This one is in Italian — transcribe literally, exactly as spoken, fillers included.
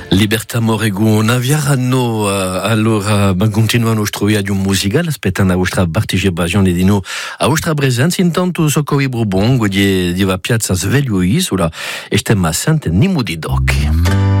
Libertà Moregu Naviarano, allora continuano a studiare di un musicale, aspettando la vostra partecipazione di noi, la vostra presenza. Intanto so che Bourbon di, di va piazza Sveglio Isola e stiamo a Sant'Ennimo di Docchi.